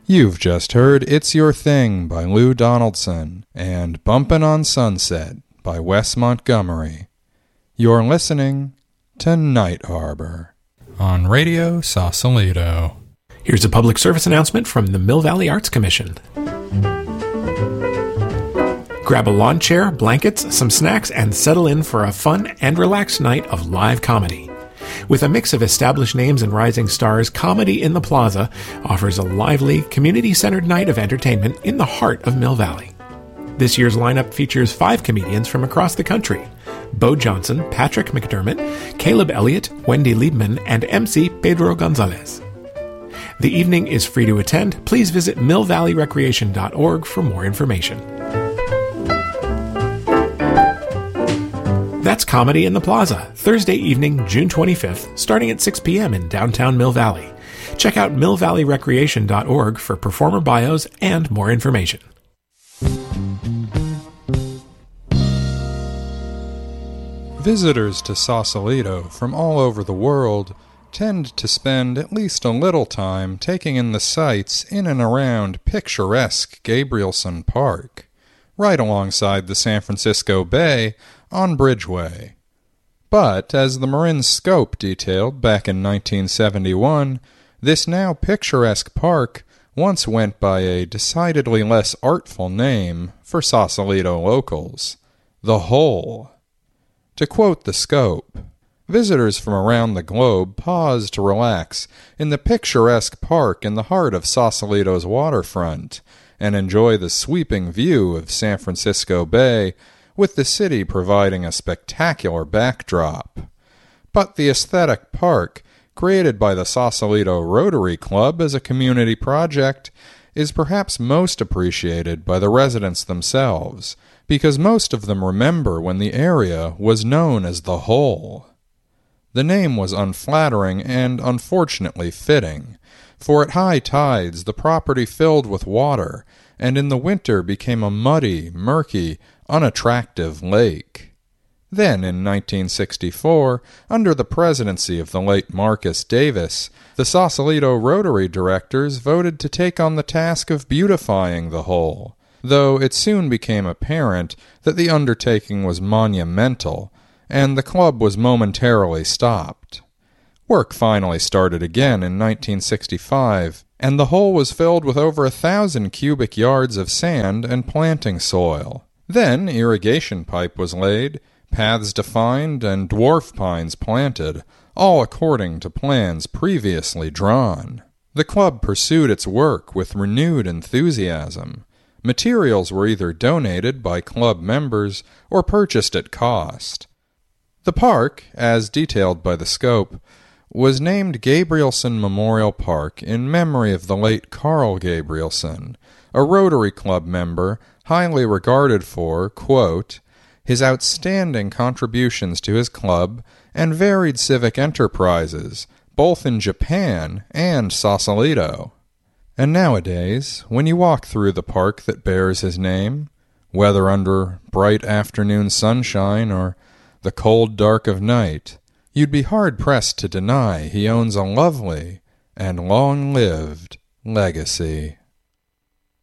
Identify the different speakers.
Speaker 1: You've just heard It's Your Thing by Lou Donaldson and Bumpin' on Sunset by Wes Montgomery. You're listening to Night Harbor on Radio Sausalito.
Speaker 2: Here's a public service announcement from the Mill Valley Arts Commission. Grab a lawn chair, blankets, some snacks, and settle in for a fun and relaxed night of live comedy. With a mix of established names and rising stars, Comedy in the Plaza offers a lively, community-centered night of entertainment in the heart of Mill Valley. This year's lineup features 5 comedians from across the country: Bo Johnson, Patrick McDermott, Caleb Elliott, Wendy Liebman, and MC Pedro Gonzalez. The evening is free to attend. Please visit millvalleyrecreation.org for more information. That's Comedy in the Plaza, Thursday evening, June 25th, starting at 6 p.m. in downtown Mill Valley. Check out millvalleyrecreation.org for performer bios and more information.
Speaker 1: Visitors to Sausalito from all over the world tend to spend at least a little time taking in the sights in and around picturesque Gabrielson Park, right alongside the San Francisco Bay on Bridgeway. But, as the Marin Scope detailed back in 1971, this now picturesque park once went by a decidedly less artful name for Sausalito locals: The Hole. To quote the Scope, visitors from around the globe pause to relax in the picturesque park in the heart of Sausalito's waterfront and enjoy the sweeping view of San Francisco Bay, with the city providing a spectacular backdrop. But the aesthetic park, created by the Sausalito Rotary Club as a community project, is perhaps most appreciated by the residents themselves, because most of them remember when the area was known as The Hole. The name was unflattering and unfortunately fitting, for at high tides the property filled with water, and in the winter became a muddy, murky, unattractive lake. Then, in 1964, under the presidency of the late Marcus Davis, the Sausalito Rotary directors voted to take on the task of beautifying the Hole, though it soon became apparent that the undertaking was monumental, and the club was momentarily stopped. Work finally started again in 1965, and the hole was filled with over 1,000 cubic yards of sand and planting soil. Then irrigation pipe was laid, paths defined, and dwarf pines planted, all according to plans previously drawn. The club pursued its work with renewed enthusiasm. Materials were either donated by club members or purchased at cost. The park, as detailed by the Scope, was named Gabrielson Memorial Park in memory of the late Carl Gabrielson, a Rotary Club member highly regarded for, quote, his outstanding contributions to his club and varied civic enterprises, both in Japan and Sausalito. And nowadays, when you walk through the park that bears his name, whether under bright afternoon sunshine or the cold dark of night, you'd be hard-pressed to deny he owns a lovely and long-lived legacy.